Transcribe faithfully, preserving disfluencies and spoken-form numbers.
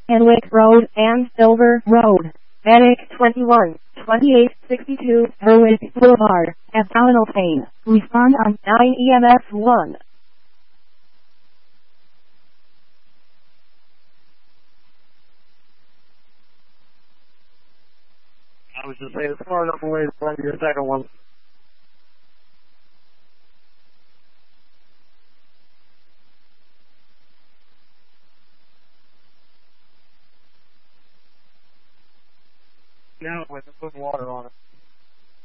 Enwick Road and Silver Road. Medic twenty-one, twenty-eight sixty-two, Berwick Boulevard, abdominal pain. Respond on nine E M S one. I was just saying, it's far enough away to find your second one. Now with the put water on it.